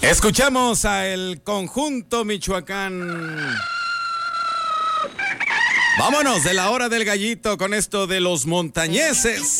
Escuchamos a el conjunto Michoacán. Vámonos de la hora del gallito con esto de los montañeses.